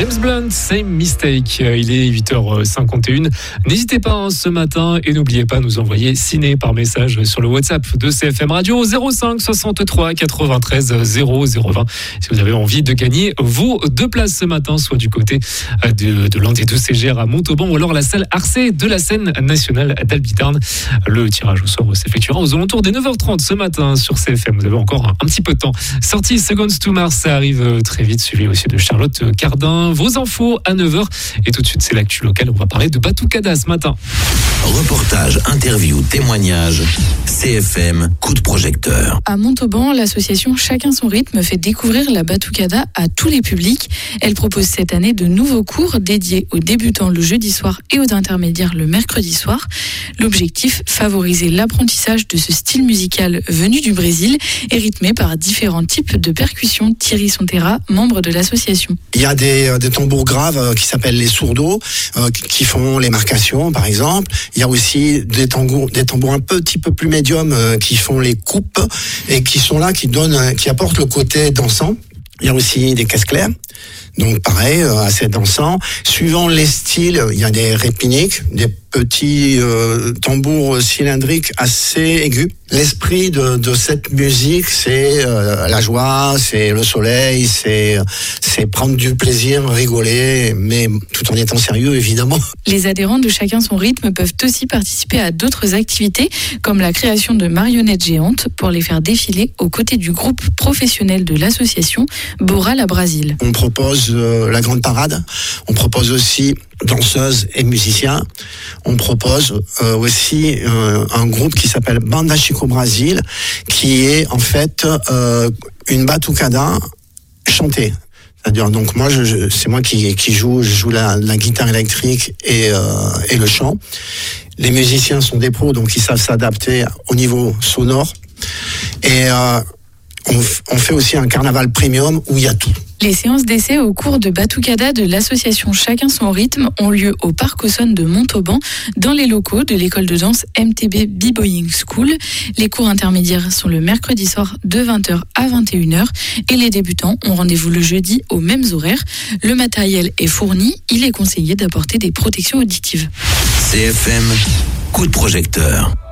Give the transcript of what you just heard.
James Blunt, Same Mistake. Il est 8h51. N'hésitez pas ce matin et n'oubliez pas de nous envoyer ciné par message sur le WhatsApp de CFM Radio 05 63 93 0020. Si vous avez envie de gagner vos 2 places ce matin, soit du côté de l'un des 2 CGR à Montauban ou alors la salle Arcé de la scène nationale d'Albitarn. Le tirage au sort s'effectuera aux alentours des 9h30 ce matin sur CFM. Vous avez encore un petit peu de temps. Sortie Seconds to Mars, ça arrive très vite, suivi aussi de Charlotte Cardin. Vos infos à 9h. Et tout de suite, c'est l'actu locale. On va parler de Batucada ce matin. Reportage, interview, témoignage. CFM, coup de projecteur. À Montauban, l'association Chacun son rythme fait découvrir la Batucada à tous les publics. Elle propose cette année de nouveaux cours dédiés aux débutants le jeudi soir et aux intermédiaires le mercredi soir. L'objectif, favoriser l'apprentissage de ce style musical venu du Brésil et rythmé par différents types de percussions. Thierry Sontera, membre de l'association. Il y a des tambours graves qui s'appellent les sourdos, qui font les marcations par exemple. Il y a aussi des tambours un petit peu plus médium qui font les coupes et qui sont là, qui apportent le côté dansant. Il y a aussi des caisses claires, donc pareil, assez dansant. Suivant les styles, il y a des répiniques, des petits tambours cylindriques assez aigus. L'esprit de cette musique, c'est la joie, c'est le soleil, c'est prendre du plaisir, rigoler, mais tout en étant sérieux, évidemment. Les adhérents de Chacun son rythme peuvent aussi participer à d'autres activités, comme la création de marionnettes géantes pour les faire défiler aux côtés du groupe professionnel de l'association Bora la Brasil. On propose la grande parade, on propose aussi danseuses et musiciens. On propose aussi un groupe qui s'appelle Banda Chico Brasil, qui est en fait une batucada chantée. C'est-à-dire, donc moi, c'est moi qui joue la guitare électrique et le chant. Les musiciens sont des pros, donc ils savent s'adapter au niveau sonore. Et on fait aussi un carnaval premium où il y a tout. Les séances d'essai au cours de Batucada de l'association Chacun son rythme ont lieu au Parc Aussonne de Montauban, dans les locaux de l'école de danse MTB B-Boying School. Les cours intermédiaires sont le mercredi soir de 20h à 21h et les débutants ont rendez-vous le jeudi aux mêmes horaires. Le matériel est fourni, il est conseillé d'apporter des protections auditives. CFM, coup de projecteur.